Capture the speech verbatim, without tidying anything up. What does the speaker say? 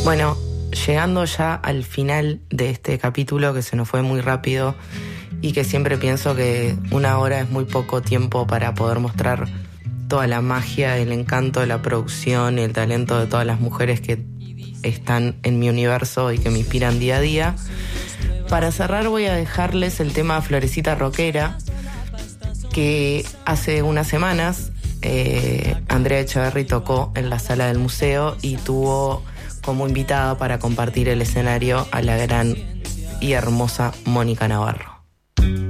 Bueno, llegando ya al final de este capítulo que se nos fue muy rápido y que siempre pienso que una hora es muy poco tiempo para poder mostrar toda la magia, el encanto de la producción y el talento de todas las mujeres que están en mi universo y que me inspiran día a día. Para cerrar voy a dejarles el tema Florecita Rockera, que hace unas semanas eh, Andrea Echeverri tocó en la sala del museo y tuvo como invitada para compartir el escenario a la gran y hermosa Mónica Navarro.